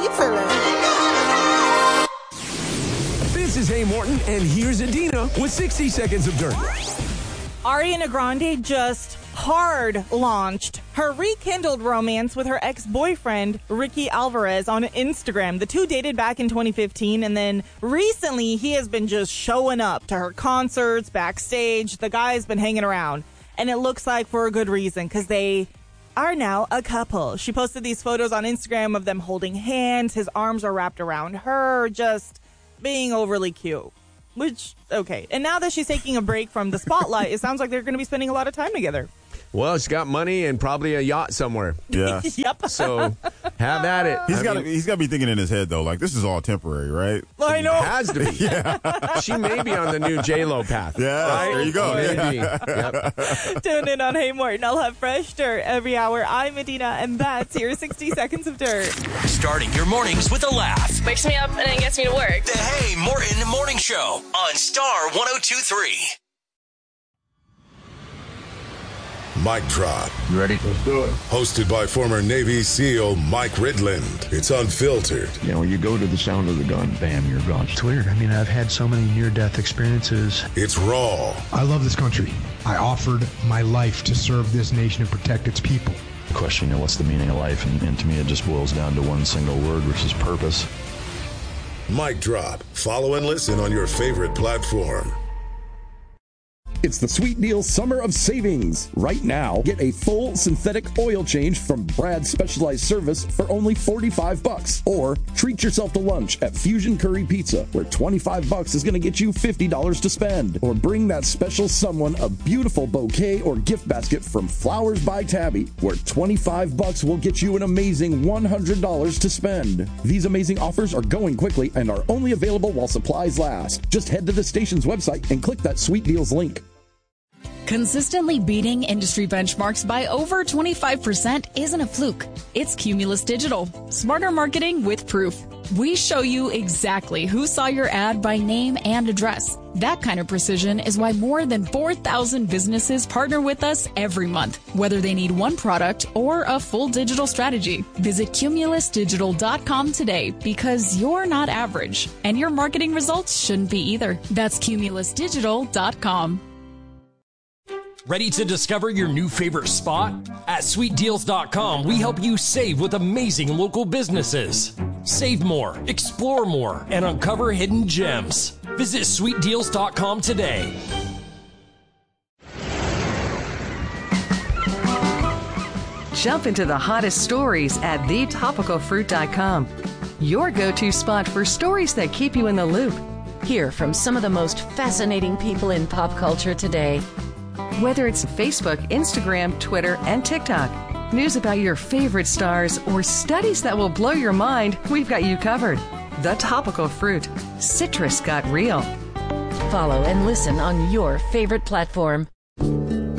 pizza. This is Hey Morton, and here's Adina with 60 Seconds of Dirt. Ariana Grande just hard launched her rekindled romance with her ex-boyfriend, Ricky Alvarez, on Instagram. The two dated back in 2015, and then recently he has been just showing up to her concerts, backstage. The guy's been hanging around, and it looks like for a good reason, because they are now a couple. She posted these photos on Instagram of them holding hands. His arms are wrapped around her, just being overly cute. Which, okay. And now that she's taking a break from the spotlight, it sounds like they're going to be spending a lot of time together. Well, she's got money and probably a yacht somewhere. Yeah. Yep. So have at it. He's got to be thinking in his head, though, like, this is all temporary, right? I know. Has to be. Yeah. She may be on the new J-Lo path. Yeah, right? there you go. Maybe. Yep. Tune in on Hey Morton. I'll have fresh dirt every hour. I'm Adina, and that's your 60 Seconds of Dirt. Starting your mornings with a laugh. Wakes me up and then gets me to work. The Hey Morton Morning Show on Star 102.3. Mic Drop. You ready? Let's do it. Hosted by former Navy SEAL Mike Ridland. It's unfiltered. You know, when you go to the sound of the gun, bam, you're gone. It's weird. I mean, I've had so many near-death experiences. It's raw. I love this country. I offered my life to serve this nation and protect its people. The question, what's the meaning of life? And to me, it just boils down to one single word, which is purpose. Mic Drop. Follow and listen on your favorite platform. It's the Sweet Deal Summer of Savings. Right now, get a full synthetic oil change from Brad's Specialized Service for only $45. Or treat yourself to lunch at Fusion Curry Pizza, where $25 is going to get you $50 to spend. Or bring that special someone a beautiful bouquet or gift basket from Flowers by Tabby, where $25 will get you an amazing $100 to spend. These amazing offers are going quickly and are only available while supplies last. Just head to the station's website and click that Sweet Deals link. Consistently beating industry benchmarks by over 25% isn't a fluke. It's Cumulus Digital. Smarter marketing with proof. We show you exactly who saw your ad by name and address. That kind of precision is why more than 4,000 businesses partner with us every month, whether they need one product or a full digital strategy. Visit cumulusdigital.com today, because you're not average, and your marketing results shouldn't be either. That's cumulusdigital.com. Ready to discover your new favorite spot? At SweetDeals.com, we help you save with amazing local businesses. Save more, explore more, and uncover hidden gems. Visit SweetDeals.com today. Jump into the hottest stories at thetopicalfruit.com. Your go-to spot for stories that keep you in the loop. Hear from some of the most fascinating people in pop culture today. Whether it's Facebook, Instagram, Twitter, and TikTok, news about your favorite stars, or studies that will blow your mind, we've got you covered. The Topical Fruit. Citrus got real. Follow and listen on your favorite platform.